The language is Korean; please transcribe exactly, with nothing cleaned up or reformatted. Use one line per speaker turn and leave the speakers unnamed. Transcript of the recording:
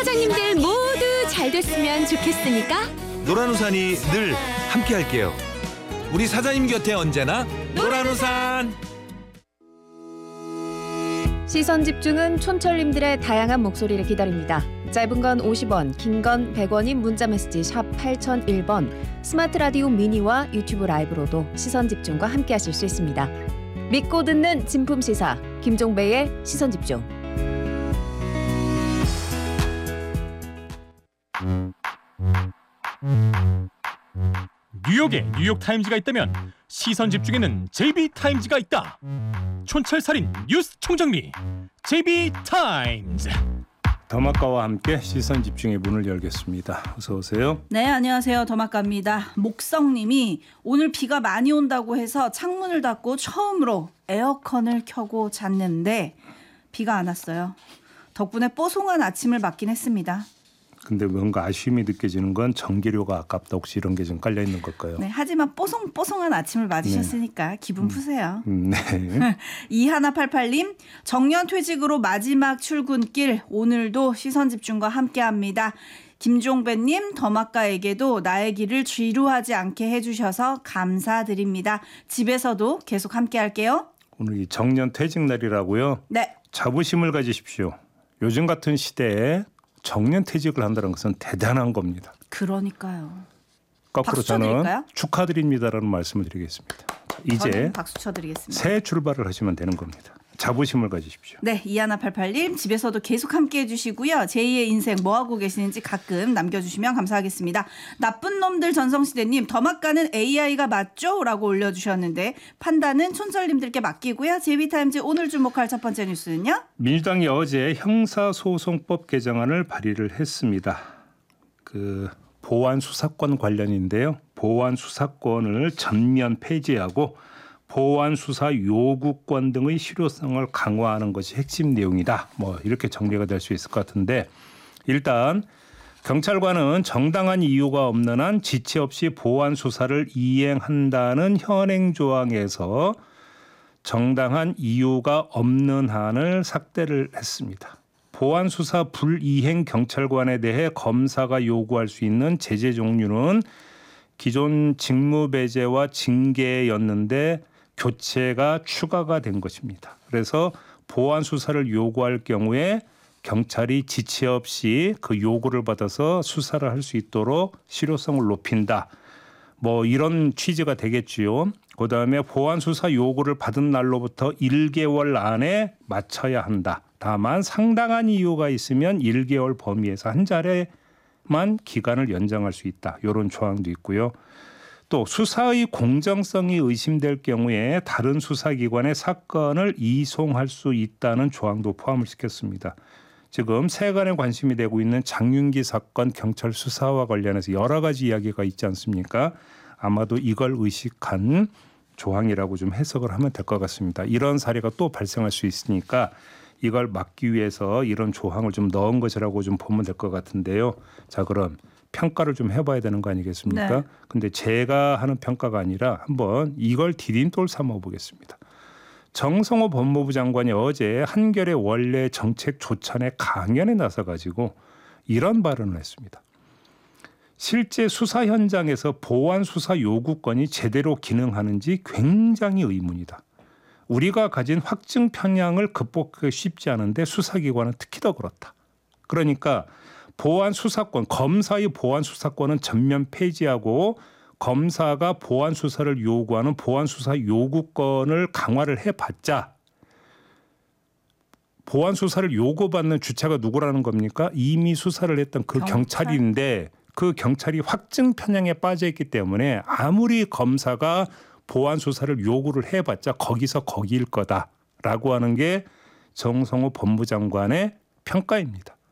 사장님들 모두 잘 됐으면 좋겠으니까
노란우산이 늘 함께할게요. 우리 사장님 곁에 언제나 노란우산.
시선 집중은 촌철님들의 다양한 목소리를 기다립니다. 짧은 건 오십 원, 긴 건 백 원인 문자메시지 샵 팔공공일 번, 스마트 라디오 미니와 유튜브 라이브로도 시선 집중과 함께하실 수 있습니다. 믿고 듣는 진품 시사 김종배의 시선 집중.
뉴욕에 뉴욕타임즈가 있다면 시선 집중에는 제이비타임즈가 있다. 촌철살인 뉴스 총정리 제이비타임즈.
더마카와 함께 시선 집중의 문을 열겠습니다. 어서 오세요.
네, 안녕하세요. 더마카입니다. 목성님이 오늘 비가 많이 온다고 해서 창문을 닫고 처음으로 에어컨을 켜고 잤는데 비가 안 왔어요. 덕분에 뽀송한 아침을 맞긴 했습니다.
근데 뭔가 아쉬움이 느껴지는 건 전기료가 아깝다. 혹시 이런 게 좀 깔려 있는 걸까요?
네, 하지만 뽀송뽀송한 아침을 맞으셨으니까 네. 기분 푸세요.
음, 네.
이하나팔팔 님, 정년 퇴직으로 마지막 출근길 오늘도 시선 집중과 함께합니다. 김종배님, 더마카에게도 나의 길을 지루하지 않게 해주셔서 감사드립니다. 집에서도 계속 함께할게요.
오늘 이 정년 퇴직 날이라고요?
네.
자부심을 가지십시오. 요즘 같은 시대에 정년 퇴직을 한다는 것은 대단한 겁니다.
그러니까요.
거꾸로
박수
저는
쳐드릴까요?
축하드립니다라는 말씀을 드리겠습니다. 이제
박수 쳐드리겠습니다.
새 출발을 하시면 되는 겁니다. 자부심을 가지십시오.
네, 이하나팔팔 님 집에서도 계속 함께해 주시고요. 제이의 인생 뭐하고 계시는지 가끔 남겨주시면 감사하겠습니다. 나쁜 놈들 전성시대님, 더마카는 에이아이가 맞죠? 라고 올려주셨는데 판단은 촌철님들께 맡기고요. 제이비타임즈 오늘 주목할 첫 번째 뉴스는요?
민주당이 어제 형사소송법 개정안을 발의를 했습니다. 그 보안 수사권 관련인데요. 보안 수사권을 전면 폐지하고 보안 수사 요구권 등의 실효성을 강화하는 것이 핵심 내용이다. 뭐 이렇게 정리가 될 수 있을 것 같은데, 일단 경찰관은 정당한 이유가 없는 한 지체 없이 보안 수사를 이행한다는 현행 조항에서 정당한 이유가 없는 한을 삭제를 했습니다. 보안 수사 불이행 경찰관에 대해 검사가 요구할 수 있는 제재 종류는 기존 직무 배제와 징계였는데 교체가 추가가 된 것입니다. 그래서 보안 수사를 요구할 경우에 경찰이 지체 없이 그 요구를 받아서 수사를 할 수 있도록 실효성을 높인다. 뭐 이런 취지가 되겠지요. 그다음에 보안 수사 요구를 받은 날로부터 일 개월 안에 마쳐야 한다. 다만 상당한 이유가 있으면 일 개월 범위에서 한 차례만 기간을 연장할 수 있다. 이런 조항도 있고요. 또 수사의 공정성이 의심될 경우에 다른 수사기관에 사건을 이송할 수 있다는 조항도 포함을 시켰습니다. 지금 세간에 관심이 되고 있는 장윤기 사건 경찰 수사와 관련해서 여러 가지 이야기가 있지 않습니까? 아마도 이걸 의식한 조항이라고 좀 해석을 하면 될 것 같습니다. 이런 사례가 또 발생할 수 있으니까 이걸 막기 위해서 이런 조항을 좀 넣은 것이라고 좀 보면 될 것 같은데요. 자, 그럼 평가를 좀 해봐야 되는 거 아니겠습니까? 네. 근데 제가 하는 평가가 아니라 한번 이걸 디딤돌 삼아 보겠습니다. 정성호 법무부 장관이 어제 한겨레 원래 정책 조찬회 강연에 나서가지고 이런 발언을 했습니다. 실제 수사 현장에서 보안 수사 요구권이 제대로 기능하는지 굉장히 의문이다. 우리가 가진 확증 편향을 극복하기 쉽지 않은데 수사기관은 특히 더 그렇다. 그러니까 보안 수사권, 검사의 보안 수사권은 전면 폐지하고 검사가 보안 수사를 요구하는 보안 수사 요구권을 강화를 해봤자 보안 수사를 요구받는 주체가 누구라는 겁니까? 이미 수사를 했던 그 경찰? 경찰인데 그 경찰이 확증 편향에 빠져 있기 때문에 아무리 검사가 보안 수사를 요구를 해봤자 거기서 거기일 거다라고 하는 게 정성호 법무장관의 평가입니다.